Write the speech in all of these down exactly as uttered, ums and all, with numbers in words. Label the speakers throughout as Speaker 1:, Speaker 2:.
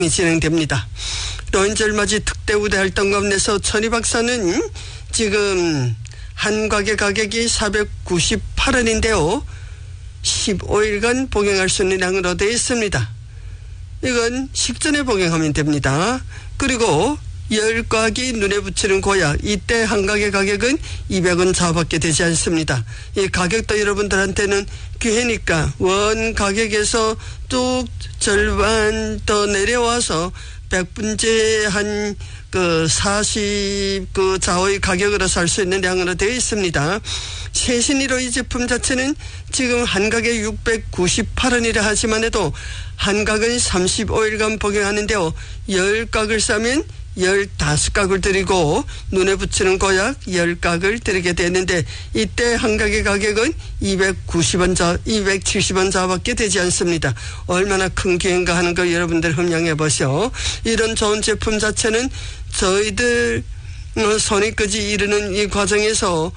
Speaker 1: 진행됩니다. 노인절 맞이 특대우대 활동금 내서 천희 박사는 지금 한 가게 가격이 사백구십팔 원인데요. 십오 일간 복용할 수 있는 양으로 되어 있습니다. 이건 식전에 복용하면 됩니다. 그리고 열 곽이 눈에 붙이는 고약, 이때 한 가게 가격은 이백 원 자밖에 되지 않습니다. 이 가격도 여러분들한테는 귀하니까 원 가격에서 뚝 절반 더 내려와서 백 분째 한 그 사십 그 자의 가격으로 살 수 있는 양으로 되어 있습니다. 최신의로 이 제품 자체는 지금 한 가게 육백구십팔 원이라 하지만 해도 한 각은 삼십오 일간 복용하는데요. 열 각을 싸면 열다섯 각을 드리고 눈에 붙이는 고약 열 각을 드리게 되는데 이때 한 각의 가격은 이백구십 원 자, 이백칠십 원 자밖에 되지 않습니다. 얼마나 큰 기회인가 하는 걸 여러분들 흠양해 보시오. 이런 좋은 제품 자체는 저희들 손에까지 이르는 이 과정에서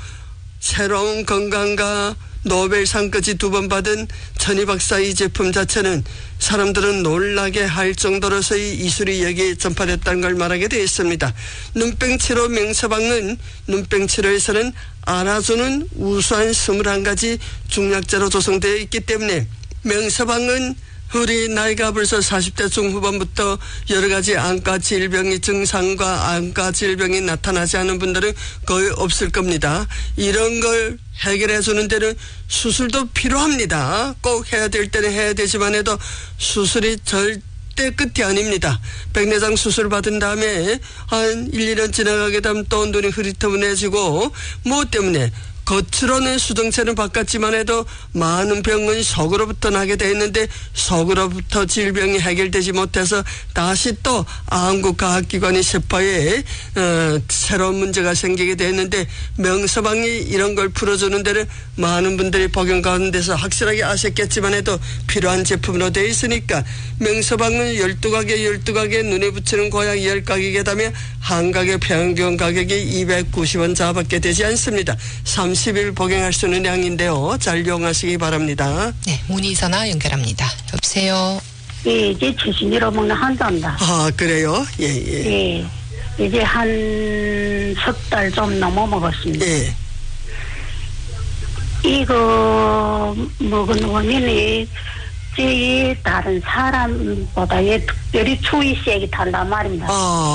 Speaker 1: 새로운 건강과 노벨상까지 두 번 받은 천희 박사 이 제품 자체는 사람들은 놀라게 할 정도로서의 이술이 여기에 전파됐다는 걸 말하게 되어 있습니다. 눈병치료 명서방은 눈병치료에서는 알아주는 우수한 이십일 가지 중약자로 조성되어 있기 때문에 명서방은 우리 나이가 벌써 사십 대 중후반부터 여러 가지 안과 질병의 증상과 안과 질병이 나타나지 않은 분들은 거의 없을 겁니다. 이런 걸 해결해 주는 데는 수술도 필요합니다. 꼭 해야 될 때는 해야 되지만 해도 수술이 절대 끝이 아닙니다. 백내장 수술 받은 다음에 한 일, 이 년 지나가게 되면 또 눈이 흐릿해지고 무엇 때문에 겉으로는 수정체는 바꿨지만 해도 많은 병은 속으로부터 나게 돼 있는데 속으로부터 질병이 해결되지 못해서 다시 또 안구과학기관의 세포에 어, 새로운 문제가 생기게 되었는데 명서방이 이런 걸 풀어주는 데는 많은 분들이 복용 가운데서 확실하게 아셨겠지만 해도 필요한 제품으로 되어 있으니까 명서방은 열두 가게 열두 가게 눈에 붙이는 고약 열 가격에 다음에 한 가게 평균 가격이 이백구십 원 자밖에 되지 않습니다. 삼십 일 복용할 수 있는 양인데요. 잘 이용하시기 바랍니다.
Speaker 2: 네, 문의 전화 연결합니다. 여보세요.
Speaker 3: 예, 이제 최신이로 먹는 한자입니다.
Speaker 1: 아, 그래요? 예, 예.
Speaker 3: 예, 이제 한 석 달 좀 넘어 먹었습니다.
Speaker 1: 예.
Speaker 3: 이거 먹은 원인이 제 다른 사람보다 예, 특별히 추위 세게 탄단 말입니다.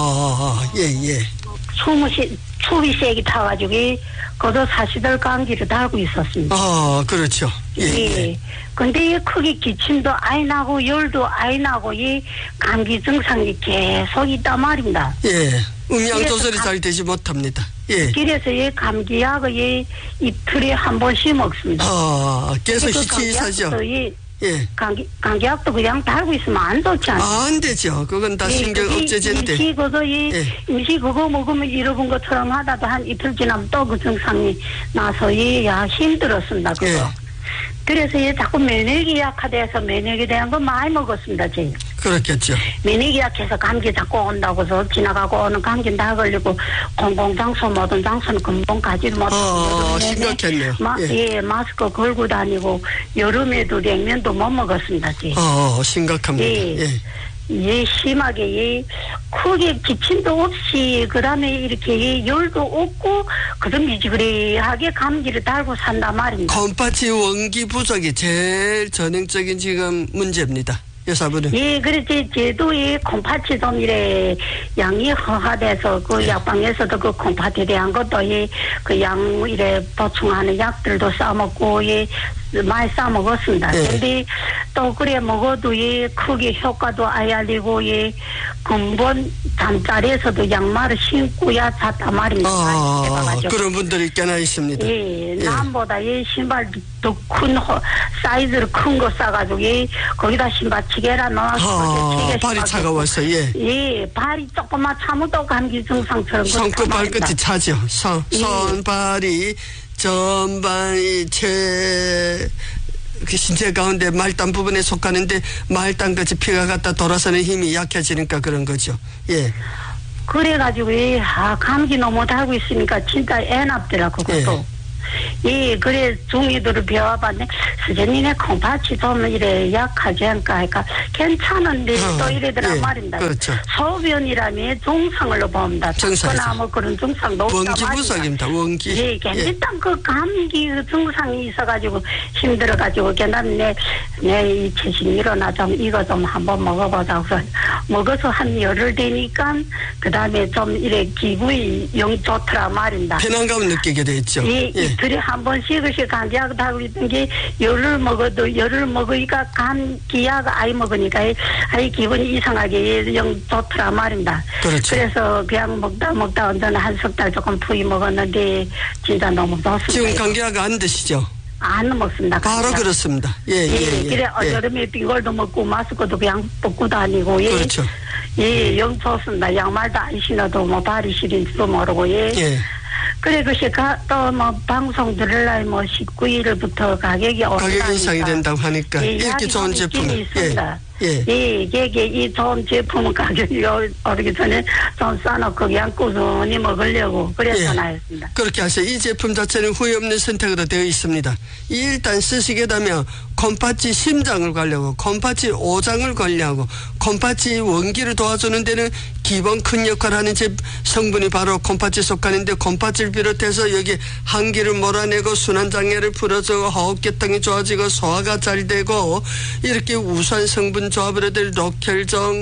Speaker 1: 아, 예, 예.
Speaker 3: 추무시, 추위 세게 타가지고 그도 사시들 감기를 달고 있었습니다.
Speaker 1: 아, 그렇죠. 예.
Speaker 3: 예. 근데 이 크게 기침도 아이 나고 열도 아이 나고 이 감기 증상이 계속 있단 말입니다.
Speaker 1: 예. 음양 조절이
Speaker 3: 감,
Speaker 1: 잘 되지 못합니다. 예.
Speaker 3: 그래서 이 감기약을 이 이틀에 한 번씩 먹습니다.
Speaker 1: 아, 계속 시치사죠.
Speaker 3: 예. 감기, 감기약도 그냥 달고 있으면 안 좋지 않아요?
Speaker 1: 아, 안 되죠. 그건 다
Speaker 3: 예,
Speaker 1: 신경 억제제인데.
Speaker 3: 임시 그거, 이,
Speaker 1: 예.
Speaker 3: 임시 그거 먹으면 잃어본 것처럼 하다도 한 이틀 지나면 또 그 증상이 나서, 이, 야, 힘들었습니다, 그거.
Speaker 1: 예.
Speaker 3: 그래서 이 자꾸 면역이 약화돼서 면역에 대한 거 많이 먹었습니다, 제.
Speaker 1: 그렇겠죠.
Speaker 3: 면역이 약해서 감기 자꾸 온다고 해서 지나가고 오는 감기 다 걸리고 공공장소 모든 장소는 금방 가지를 못하고
Speaker 1: 아, 심각했네요.
Speaker 3: 마,
Speaker 1: 예.
Speaker 3: 예, 마스크 걸고 다니고 여름에도 냉면도 못 먹었습니다. 제.
Speaker 1: 아, 심각합니다.
Speaker 3: 예.
Speaker 1: 예.
Speaker 3: 예, 심하게, 예, 크게 기침도 없이, 그 다음에 이렇게, 예, 열도 없고, 그저 미지근하게 감기를 달고 산단 말입니다.
Speaker 1: 컴파치 원기 부족이 제일 전형적인 지금 문제입니다. 여사분은.
Speaker 3: 예, 그렇지. 제도 이 콤파치 좀 이래 양이 허하돼서 그
Speaker 1: 예.
Speaker 3: 약방에서도 그 콤파치에 대한 것도 이 그 양 이래 보충하는 약들도 싸먹고 예 많이 싸먹었습니다.
Speaker 1: 예.
Speaker 3: 근데 또 그래 먹어도 예 크게 효과도 아예 알리고 예 근본 잠자리에서도 양말을 신고야 잤단 말입니다.
Speaker 1: 아, 그런 분들이 꽤나 있습니다.
Speaker 3: 예, 남보다 예 신발 더 큰 사이즈로 큰 거 싸가지고 예 거기다 신발 치게라 넣어서
Speaker 1: 아, 발이 차가워서 예.
Speaker 3: 예, 발이 조금만 참아도 감기 증상처럼
Speaker 1: 손끝 발끝이 차죠. 손,
Speaker 3: 예.
Speaker 1: 손 발이 전반이 제 그 신체 가운데 말단 부분에 속하는데 말단까지 피가 갖다 돌아서는 힘이 약해지니까 그런 거죠. 예.
Speaker 3: 그래가지고 예, 아 감기 너무 달고 있으니까 진짜 애 납더라 그것도. 예, 그래, 중이들을 배워봤네. 선생님의 콩팥이 좀 이래 약하지 않을까 하니까 괜찮은데
Speaker 1: 어,
Speaker 3: 또 이래더라
Speaker 1: 예,
Speaker 3: 말입니다.
Speaker 1: 그렇죠.
Speaker 3: 소변이라면 중성으로 봅니다.
Speaker 1: 정상이죠.
Speaker 3: 작거나 뭐 그런 증상도 없다
Speaker 1: 원기
Speaker 3: 말입니다.
Speaker 1: 부석입니다. 원기.
Speaker 3: 예, 일단 그 감기 그 증상이 있어가지고 힘들어가지고 걔는 내, 내 이 체신 일어나 좀 이거 좀 한번 먹어보자. 그래서 먹어서 한 열흘 되니까 그 다음에 좀 이래 기분이 영 좋더라 말입니다.
Speaker 1: 편안감을 느끼게 됐죠.
Speaker 3: 예,
Speaker 1: 예.
Speaker 3: 이틀에 한 번씩씩 감기약 하고 있던 게 열을 먹어도 열을 먹으니까 감기약 아이 먹으니까 아이 기분이 이상하게 영 좋더라 말입니다.
Speaker 1: 그렇죠.
Speaker 3: 그래서 그냥 먹다 먹다 언제나 한 석 달 조금 부위 먹었는데 진짜 너무 좋습니다.
Speaker 1: 지금 감기약 안 드시죠?
Speaker 3: 안 먹습니다.
Speaker 1: 바로
Speaker 3: 감기약.
Speaker 1: 그렇습니다. 예, 예,
Speaker 3: 예,
Speaker 1: 예.
Speaker 3: 그래
Speaker 1: 예.
Speaker 3: 여름에 이걸도 먹고 마스크도 그냥 벗고 다니고 예.
Speaker 1: 그렇죠.
Speaker 3: 예, 영 좋습니다. 양말도 안 신어도 뭐 발이 시린지도 모르고 예.
Speaker 1: 예.
Speaker 3: 그래, 그것이 또 뭐 방송 들으려면 뭐 십구 일부터 가격이 올라가니까.
Speaker 1: 가격 인상이 된다고 하니까
Speaker 3: 예,
Speaker 1: 이렇게 좋은 제품을. 예.
Speaker 3: 있습니다.
Speaker 1: 예.
Speaker 3: 예, 이게 이 좋은 제품은 가격이 오르기 전에 좀 싸놓고 그냥 꾸준히 먹으려고 그래서
Speaker 1: 예.
Speaker 3: 나였습니다.
Speaker 1: 그렇게 하세요. 이 제품 자체는 후회 없는 선택으로 되어 있습니다. 일단 쓰시게 되면 콩팥이 심장을 관리하고 콩팥이 오장을 관리하고 콩팥이 원기를 도와주는 데는 기본 큰 역할을 하는 제 성분이 바로 콩팥이 속하는데 콩팥을 비롯해서 여기 한기를 몰아내고 순환장애를 풀어주고 호흡계통이 좋아지고 소화가 잘 되고 이렇게 우수한 성분 조합으로 될 록혈정,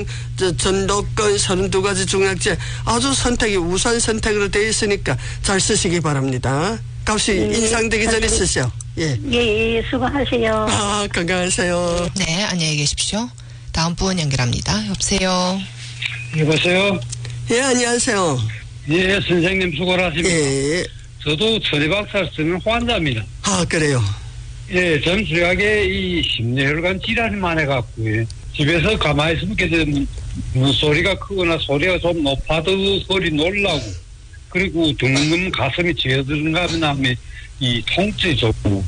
Speaker 1: 전도권 서른두 가지 중약제 아주 선택이 우수한 선택으로 되어 있으니까 잘 쓰시기 바랍니다. 값이
Speaker 3: 음,
Speaker 1: 인상되기 전에 쓰세요. 예.
Speaker 3: 예, 예, 수고하세요.
Speaker 1: 아, 건강하세요.
Speaker 2: 네, 안녕히 계십시오. 다음 분 연결합니다. 여보세요.
Speaker 4: 여보세요?
Speaker 1: 예, 안녕하세요.
Speaker 4: 예, 선생님 수고하십니다.
Speaker 1: 예.
Speaker 4: 저도 천리박사를 쓰는 환자입니다.
Speaker 1: 아, 그래요.
Speaker 4: 예, 전 주약에 이 심뇌혈관 질환이 많아갖고, 예. 집에서 가만히 있으면 계속 문소리가 크거나 소리가 좀 높아도 소리 놀라고, 그리고 둥근 가슴이 쥐어드는가 하면 이 통증이 좋고,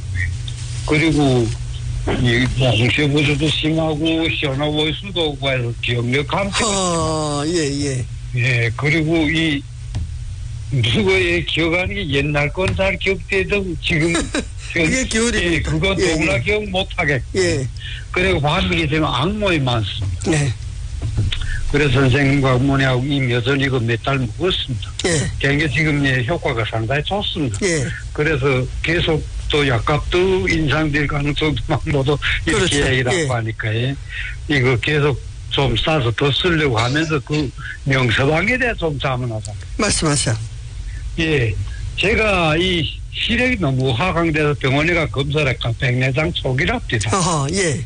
Speaker 4: 그리고 이 홍시부주도 심하고 시원하고 수도 오고 해서 기억력 감퇴.
Speaker 1: 아, 예, 예.
Speaker 4: 예, 그리고 이 무슨 거에 기억하는 게 옛날 건 잘 기억돼도 지금
Speaker 1: 그게 기울입니까?
Speaker 4: 예, 그거
Speaker 1: 예,
Speaker 4: 너무나
Speaker 1: 예.
Speaker 4: 기억 못하겠고.
Speaker 1: 예.
Speaker 4: 그리고 밤이 되면 악몽이 많습니다.
Speaker 1: 네.
Speaker 4: 그래서 선생님과 어머니하고 이미 여전히 그 몇 달 먹었습니다.
Speaker 1: 예.
Speaker 4: 굉장히 지금 예, 효과가 상당히 좋습니다.
Speaker 1: 예.
Speaker 4: 그래서 계속 또 약값도 인상될 가능성도 많고도 이렇게
Speaker 1: 그렇죠.
Speaker 4: 얘기라고
Speaker 1: 예.
Speaker 4: 하니까 예. 이거 계속 좀 싸서 더 쓰려고 하면서 그 명서방에 대해 좀 자문하자.
Speaker 1: 말씀하세요.
Speaker 4: 예. 제가 이 시력이 너무 하강돼서 병원에 가 검사를 했까 백내장 초기랍니다.
Speaker 1: 어허, 예.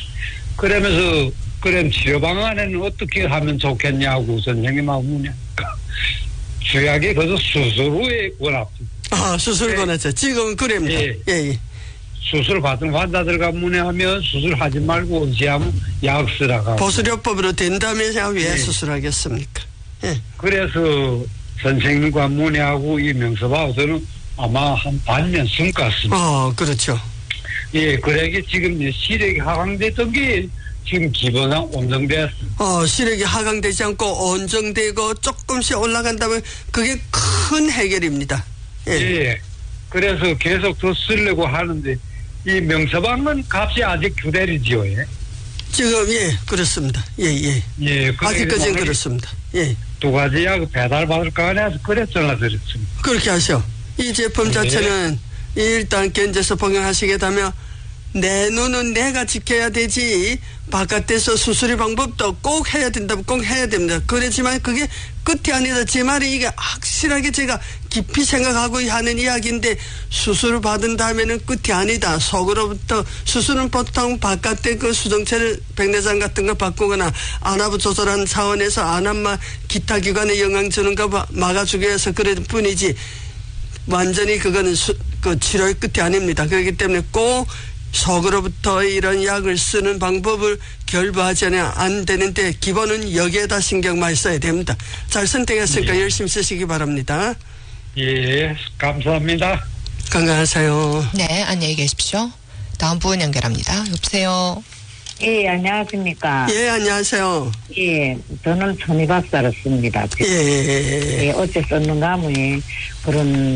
Speaker 4: 그러면서 그럼 치료 방안에는 어떻게 하면 좋겠냐고 선생님하고 묻니까 주약에 그래서 수술 후에 권합니다.
Speaker 1: 아, 수술
Speaker 4: 예.
Speaker 1: 권하죠. 지금은 그럽니다.
Speaker 4: 예.
Speaker 1: 예, 예.
Speaker 4: 수술 받은 환자들과 문의하면 수술하지 말고 언제하면 약 쓰라고.
Speaker 1: 보수료법으로 된다면서 왜
Speaker 4: 예.
Speaker 1: 수술하겠습니까? 예.
Speaker 4: 그래서 선생님과 문의하고 이 명서하고 저는 아마 한 반년 숨 갔습니다.
Speaker 1: 어, 그렇죠.
Speaker 4: 예, 그러게 지금 이제 시력이 하강됐던 게 지금 기본상 온정됐어.
Speaker 1: 어, 시력이 하강되지 않고 온정되고 조금씩 올라간다면 그게 큰 해결입니다. 예.
Speaker 4: 예. 그래서 계속 더 쓰려고 하는데 이 명서방은 값이 아직 규대리지요. 예.
Speaker 1: 지금, 예, 그렇습니다. 예, 예.
Speaker 4: 예.
Speaker 1: 아직까지는 그렇습니다. 예.
Speaker 4: 두 가지 약 배달 받을까 해서 그래 전화드렸습니다.
Speaker 1: 그렇게 하셔. 이 제품
Speaker 4: 예.
Speaker 1: 자체는 일단 견제서 복용하시게 되면 내 눈은 내가 지켜야 되지 바깥에서 수술 방법도 꼭 해야 된다면 꼭 해야 됩니다. 그렇지만 그게 끝이 아니다. 제 말이 이게 확실하게 제가 깊이 생각하고 하는 이야기인데 수술을 받은 다음에는 끝이 아니다. 속으로부터 수술은 보통 바깥에 그 수정체를 백내장 같은 거 바꾸거나 안압을 조절하는 차원에서 안압만 기타 기관에 영향 주는 거 막아주기 위해서 그럴 뿐이지 완전히 그거는 수, 그 치료의 끝이 아닙니다. 그렇기 때문에 꼭 속으로부터 이런 약을 쓰는 방법을 결부하지는 안 되는데 기본은 여기에다 신경 많이 써야 됩니다. 잘 선택했으니까
Speaker 4: 예.
Speaker 1: 열심히 쓰시기 바랍니다.
Speaker 4: 예, 감사합니다.
Speaker 1: 건강하세요.
Speaker 2: 네, 안녕히 계십시오. 다음 분 연결합니다. 여보세요.
Speaker 5: 예, 안녕하십니까.
Speaker 1: 예, 안녕하세요.
Speaker 5: 예, 저는 천희박사를 씁니다.
Speaker 1: 예, 예,
Speaker 5: 예, 어째 썼는가 하면 그런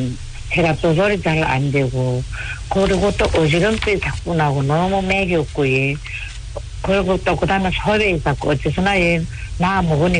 Speaker 5: 해가 또 소리 잘 안 되고, 그리고 또 어지럼증이 자꾸 나고 너무 맥이 없고, 예. 그리고 또 그 다음에 소리 있었고, 어째서나 예, 나 먹으니